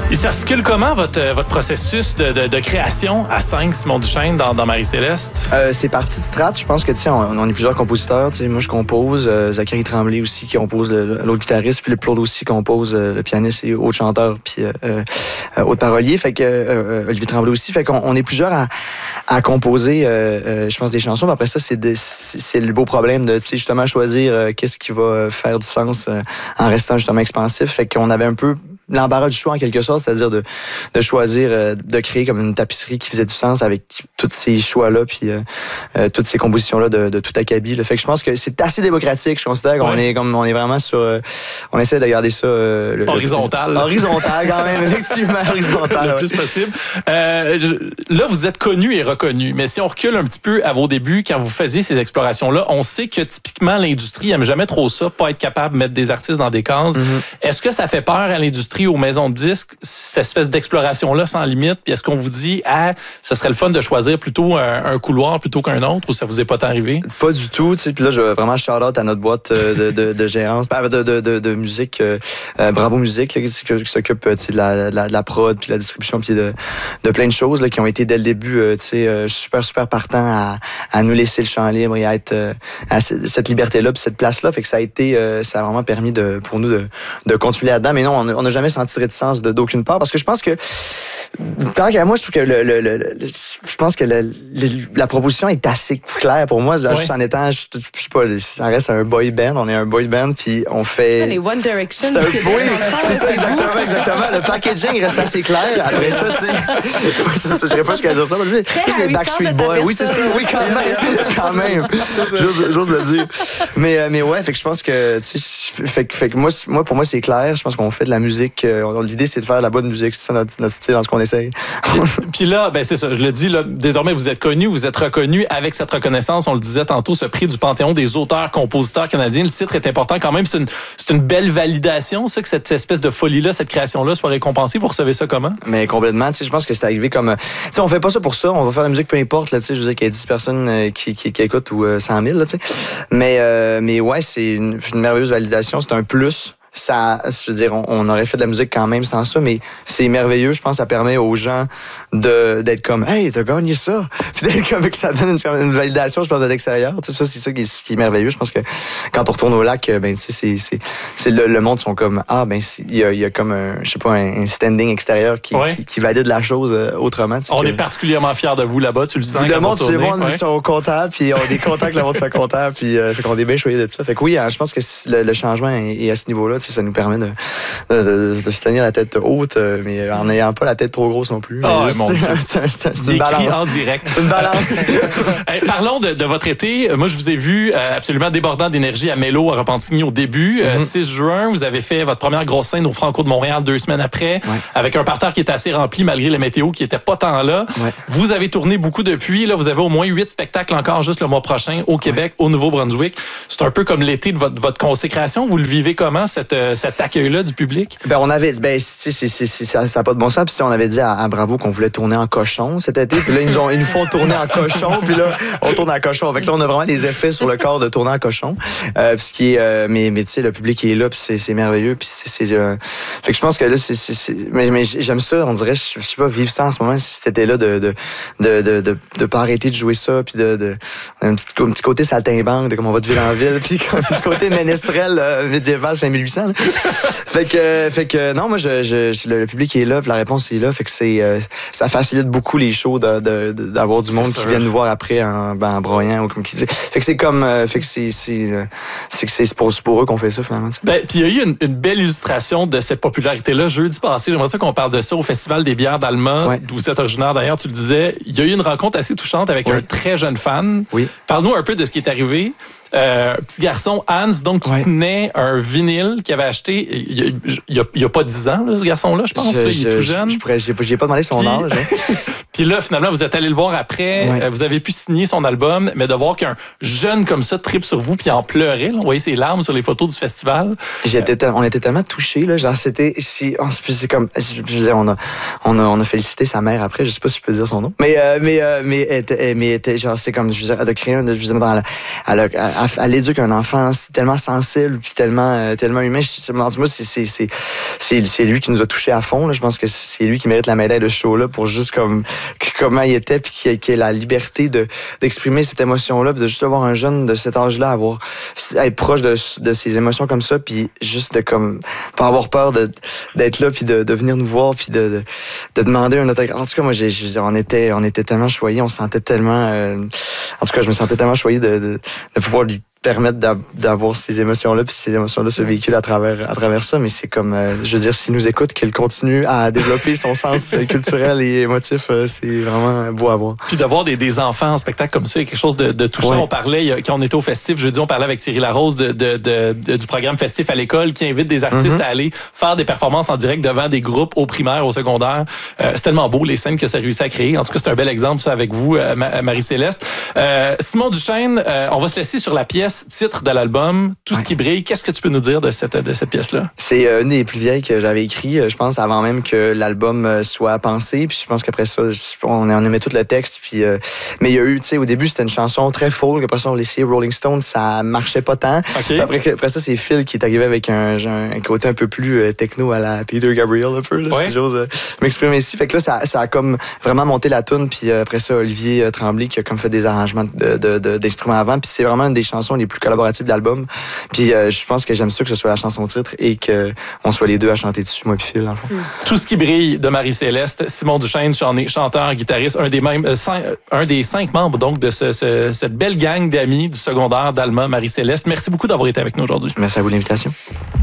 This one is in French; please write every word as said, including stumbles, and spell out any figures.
Il s'articule comment votre, votre processus de, de, de création à cinq, Simon Duchesne, dans, dans Marie-Céleste? Euh, c'est parti de strat. Je pense que, tu sais, on, on est plusieurs compositeurs. Tu sais, moi, je compose. Euh, Zachary Tremblay aussi qui compose le, l'autre guitariste. Philippe Claude aussi compose euh, le pianiste et autre chanteur puis euh, euh, autre parolier. Fait que euh, Olivier Tremblay aussi. Fait qu'on on est plusieurs à, à composer, euh, euh, je pense, des chansons. Mais après ça, c'est, de, c'est, c'est le beau problème de, tu sais, justement choisir euh, qu'est-ce qui va faire du sens euh, en restant justement expansif. Fait qu'on avait un peu l'embarras du choix en quelque sorte, c'est-à-dire de, de choisir, euh, de créer comme une tapisserie qui faisait du sens avec tous ces choix-là, puis euh, euh, toutes ces compositions-là de, de tout acabit. Là. Fait que je pense que c'est assez démocratique. Je considère qu'on ouais. est comme on est vraiment sur, euh, on essaie de garder ça euh, le, horizontal, le, horizontal quand même, effectivement horizontal, le ouais. plus possible. Euh, je, là, vous êtes connu et reconnu, mais si on recule un petit peu à vos débuts, quand vous faisiez ces explorations-là, on sait que typiquement l'industrie aime jamais trop ça, pas être capable de mettre des artistes dans des cases. Mm-hmm. Est-ce que ça fait peur à l'industrie, aux maisons de disques, cette espèce d'exploration-là sans limite? Puis est-ce qu'on vous dit, ah, ça serait le fun de choisir plutôt un, un couloir plutôt qu'un autre, ou ça vous est pas tant arrivé? Pas du tout. Tu sais, puis là, je veux vraiment shout-out à notre boîte de, de, de gérance, de, de, de, de musique, euh, Bravo Musique, là, qui, qui s'occupe tu sais, de, la, de, la, de la prod, puis de la distribution, puis de, de plein de choses là, qui ont été dès le début euh, tu sais, euh, super, super partants à, à nous laisser le champ libre et à être euh, à cette liberté-là, puis cette place-là. Fait que ça a été, euh, ça a vraiment permis de, pour nous de, de continuer là-dedans. Mais non, on n'a jamais senti de réticence de, d'aucune part, parce que je pense que tant qu'à moi, je trouve que le, le, le, le je pense que le, le, la proposition est assez claire pour moi. Ouais. Juste en étant, je, je sais pas, ça reste un boy band. On est un boy band, puis on fait. Les One Direction. C'est un, oui, c'est ça, exactement, exactement. Le packaging reste assez clair. Après ça, tu sais, je dirais pas jusqu'à dire ça. Mais c'est les Backstreet Boys. Oui, c'est ça. Oui, quand même, quand même. J'ose, j'ose le dire. Mais, mais ouais, fait que je pense que, tu sais, fait, fait que moi, moi, pour moi, c'est clair. Je pense qu'on fait de la musique. Euh, l'idée, c'est de faire de la bonne musique. C'est ça notre, notre style dans ce qu'on essaye. Puis là, ben c'est ça. Je le dis, là, désormais, vous êtes connu, vous êtes reconnu avec cette reconnaissance. On le disait tantôt, ce prix du Panthéon des auteurs-compositeurs canadiens. Le titre est important quand même. C'est une, c'est une belle validation, ça, que cette espèce de folie-là, cette création-là soit récompensée. Vous recevez ça comment? Mais complètement. Tu sais, je pense que c'est arrivé comme. Tu sais, on fait pas ça pour ça. On va faire la musique peu importe. Là, tu sais, je veux dire qu'il y a dix personnes qui, qui, qui écoutent ou euh, cent mille. Là, tu sais. Mais, euh, mais ouais, c'est une, une merveilleuse validation. C'est un plus. Ça, je veux dire, on, on aurait fait de la musique quand même sans ça, mais c'est merveilleux. Je pense que ça permet aux gens de, d'être comme, hey, t'as gagné ça. Puis d'être comme, que ça donne une, une validation, je pense, de l'extérieur. Tu sais, ça, c'est ça qui est, qui est merveilleux. Je pense que quand on retourne au lac, ben, tu sais, c'est, c'est, c'est le, le monde sont comme, ah, ben, il y a, y a comme un, je sais pas, un, un standing extérieur qui, ouais. qui, qui valide la chose euh, autrement. On que, est particulièrement fiers de vous là-bas, tu le dis. Le monde, c'est bon, ils sont contents, puis on est contents que le monde soit content, puis euh, fait qu'on est bien choyés de ça. Fait que oui, hein, je pense que le, le changement est, est à ce niveau-là. Ça nous permet de, de, de, de se tenir la tête haute, mais en n'ayant pas la tête trop grosse non plus. Oh, mon Dieu. C'est, c'est, c'est une balance. En direct. C'est une balance. Hey, parlons de, de votre été. Moi, je vous ai vu euh, absolument débordant d'énergie à Mélo, à Repentigny au début. Mm-hmm. Euh, six juin, vous avez fait votre première grosse scène au Franco de Montréal deux semaines après, ouais. avec un parterre qui était assez rempli malgré la météo qui était pas tant là. Ouais. Vous avez tourné beaucoup depuis. Là, vous avez au moins huit spectacles encore juste le mois prochain au Québec, ouais. au Nouveau-Brunswick. C'est un peu comme l'été de votre, votre consécration. Vous le vivez comment, cette, cet accueil-là du public? Ben, on avait, ben, c'est, c'est, c'est, ça n'a pas de bon sens. Puis on avait dit à, à Bravo qu'on voulait tourner en cochon cet été. Puis là, ils nous, ont, ils nous font tourner en cochon. Puis là, on tourne en cochon. Avec là, on a vraiment des effets sur le corps de tourner en cochon. Euh, ce qui est, euh, mais, mais tu sais, le public est là. Puis c'est, c'est merveilleux. Puis c'est, c'est euh, fait que je pense que là, c'est, c'est, c'est mais, mais j'aime ça. On dirait, je, je sais pas, vivre ça en ce moment. Si c'était là de, de, de, de, de, de pas arrêter de jouer ça. Puis de, de, un petit, un petit côté saltimbanque, de comme on va de ville en ville. Puis un petit côté ménestrel, euh, médiéval, fin mille huit cents. Fait que, fait que, non, moi, je, je, le public est là, puis la réponse est là. Fait que c'est, euh, ça facilite beaucoup les shows de, de, de, d'avoir du monde qui vient nous voir après en, ben, en broyant ou comme qui dit. Fait que c'est comme, euh, fait que c'est, c'est, euh, c'est que c'est pour, c'est pour eux qu'on fait ça finalement. T'sais. Ben, puis il y a eu une, une belle illustration de cette popularité-là jeudi passé. J'aimerais ça qu'on parle de ça au Festival des bières d'Alma, ouais. d'où vous êtes originaire d'ailleurs. Tu le disais. Il y a eu une rencontre assez touchante avec ouais. un très jeune fan. Oui. Parle-nous un peu de ce qui est arrivé. Euh, petit garçon, Hans, donc, qui ouais. tenait un vinyle qu'il avait acheté il n'y a, a, a pas dix ans, là, ce garçon-là, je pense. Je, là, il je, est tout jeune. Je n'ai pas demandé son puis, âge. Hein. Puis là, finalement, vous êtes allé le voir après. Ouais. Euh, vous avez pu signer son album, mais de voir qu'un jeune comme ça tripe sur vous puis en pleurait. Là, on voyait ses larmes sur les photos du festival. J'étais euh, on était tellement touchés. Là, genre, c'était, si, on, c'est comme, je disais, on a, on, a, on a félicité sa mère après. Je ne sais pas si je peux dire son nom. Mais, euh, mais, euh, mais, mais, mais genre, c'est comme, je disais, de créer, je disais, dans la, elle, a, elle éduque un enfant tellement sensible, puis tellement, euh, tellement humain. Je, moi, c'est, c'est, c'est, c'est, c'est lui qui nous a touchés à fond. Là. Je pense que c'est lui qui mérite la médaille de ce show-là pour juste comme comment il était, puis qu'il, qu'il ait la liberté de, d'exprimer cette émotion-là, puis de juste avoir un jeune de cet âge-là, avoir, être proche de, de ses émotions comme ça, puis juste de comme pas avoir peur de, d'être là, puis de, de venir nous voir, puis de, de, de demander un autographe. En tout cas, moi, j'ai, je, on était, on était tellement choyés, on se sentait tellement, euh, en tout cas, je me sentais tellement choyé de, de, de pouvoir lui permettre d'avoir ces émotions-là, puis ces émotions-là se véhiculent à travers, à travers ça. Mais c'est comme, euh, je veux dire, s'il nous écoute, qu'il continue à développer son sens culturel et émotif, euh, c'est vraiment beau à voir. Puis d'avoir des, des enfants en spectacle comme ça, il y a quelque chose de, de touchant. Ouais. On parlait, quand on était au festif, jeudi, on parlait avec Thierry Larose de, de, de, de, du programme festif à l'école qui invite des artistes mm-hmm. à aller faire des performances en direct devant des groupes au primaire, au secondaire. Euh, c'est tellement beau, les scènes que ça réussit à créer. En tout cas, c'est un bel exemple, ça, avec vous, euh, Marie-Céleste. Euh, Simon Duchesne, euh, on va se laisser sur la pièce titre de l'album, Tout ouais. ce qui brille. Qu'est-ce que tu peux nous dire de cette, de cette pièce-là? C'est euh, une des plus vieilles que j'avais écrit, je pense, avant même que l'album soit pensé. Puis je pense qu'après ça, on, on aimait tout le texte. Puis, euh, mais il y a eu, tu sais, au début, c'était une chanson très folk. Après ça, on laissait Rolling Stones, ça marchait pas tant. Okay. Après, après ça, c'est Phil qui est arrivé avec un, un côté un peu plus euh, techno à la Peter Gabriel, un peu, là, ouais. si j'ose euh, m'exprimer ici. Fait que là, ça, ça a comme vraiment monté la toune. Puis euh, après ça, Olivier euh, Tremblay qui a comme fait des arrangements de, de, de, d'instruments avant. Puis c'est vraiment une des chansons les plus collaboratives de l'album. Puis euh, je pense que j'aime ça que ce soit la chanson titre et qu'on soit les deux à chanter dessus, moi puis Phil, dans le fond. Tout ce qui brille de Marie-Céleste, Simon Duchesne, chanteur, guitariste, un des, mêmes, euh, cinq, un des cinq membres donc de ce, ce, cette belle gang d'amis du secondaire d'Alma, Marie-Céleste. Merci beaucoup d'avoir été avec nous aujourd'hui. Merci à vous de l'invitation.